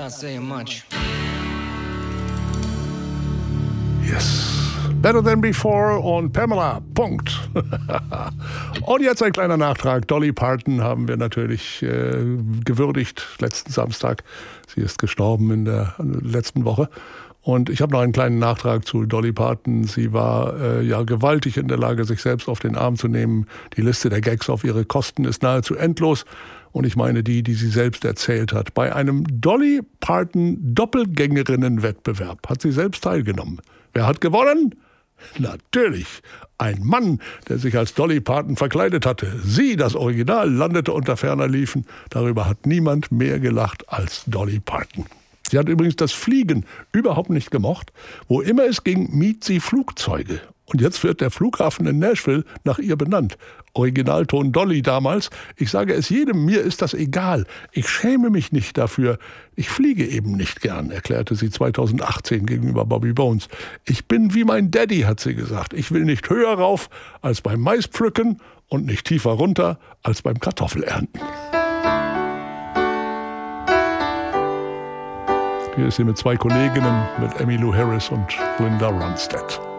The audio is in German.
Not saying much. Yes. Better Than Before und Pamela. Punkt. Und jetzt ein kleiner Nachtrag. Dolly Parton haben wir natürlich gewürdigt letzten Samstag. Sie ist gestorben in der letzten Woche. Und ich habe noch einen kleinen Nachtrag zu Dolly Parton. Sie war ja gewaltig in der Lage, sich selbst auf den Arm zu nehmen. Die Liste der Gags auf ihre Kosten ist nahezu endlos. Und ich meine die sie selbst erzählt hat. Bei einem Dolly Parton Doppelgängerinnen-Wettbewerb hat sie selbst teilgenommen. Wer hat gewonnen? Natürlich, ein Mann, der sich als Dolly Parton verkleidet hatte. Sie, das Original, landete unter ferner Liefen. Darüber hat niemand mehr gelacht als Dolly Parton. Sie hat übrigens das Fliegen überhaupt nicht gemocht. Wo immer es ging, mied sie Flugzeuge. Und jetzt wird der Flughafen in Nashville nach ihr benannt. Originalton Dolly damals. Ich sage es jedem, mir ist das egal. Ich schäme mich nicht dafür. Ich fliege eben nicht gern, erklärte sie 2018 gegenüber Bobby Bones. Ich bin wie mein Daddy, hat sie gesagt. Ich will nicht höher rauf als beim Maispflücken und nicht tiefer runter als beim Kartoffelernten. Hier ist sie mit zwei Kolleginnen, mit Emmylou Harris und Linda Ronstadt.